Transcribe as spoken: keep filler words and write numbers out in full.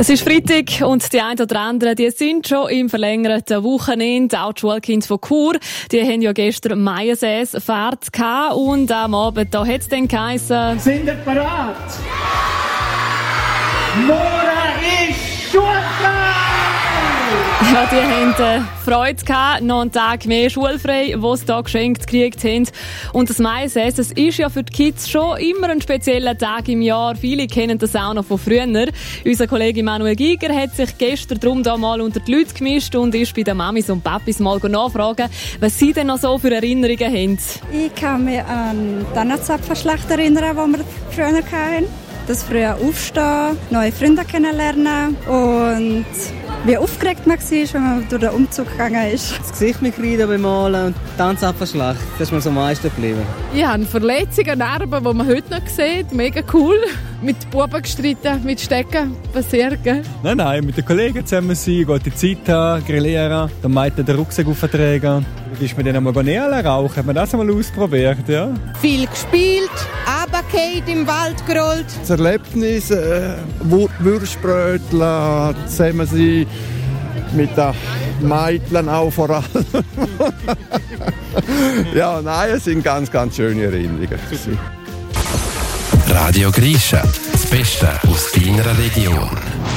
Es ist Freitag und die einen oder anderen, die sind schon im verlängerten Wochenende. Auch die Schulkinder von Chur, die haben ja gestern Maiensäß-Fahrt gehabt und am Abend, da hat es dann geheissen... Sind ihr bereit? Morgen ist Schulfrei! Ja, die haben äh, Freude gehabt, noch einen Tag mehr schulfrei, den sie hier geschenkt gekriegt haben. Und das Maiensäß, das ist ja für die Kids schon immer ein spezieller Tag im Jahr. Viele kennen das auch noch von früher. Unser Kollege Manuel Giger hat sich gestern darum da mal unter die Leute gemischt und ist bei den Mamis und Papis mal nachfragen, was sie denn noch so für Erinnerungen haben. Ich kann mich an die Tannenzapferschlacht erinnern, die wir früher hatten. Das früher Aufstehen, neue Freunde kennenlernen und wie aufgeregt man war, wenn man durch den Umzug gegangen ist. Das Gesicht mit Kreide bemalen und die Tanzapfelschlacht, das ist mir so am meisten geblieben. Ich habe Verletzungen, Narben, die man heute noch sieht. Mega cool. Mit Buben gestritten, mit Stecken, passiert, gell? Nein, nein, mit den Kollegen zusammen sein, gute Zeit haben, grillieren, dann meinte den Rucksack auftragen. Dann ist man dann einmal näher rauchen. Hat man das einmal ausprobiert, ja? Viel gespielt, runtergefallen, im Wald gerollt. Das Erlebnis, äh, Würstbrötchen, zusammen sein, mit den Mädchen auch vor allem. Ja, nein, es sind ganz, ganz schöne Erinnerungen. Radio Grisha, das Beste aus deiner Region.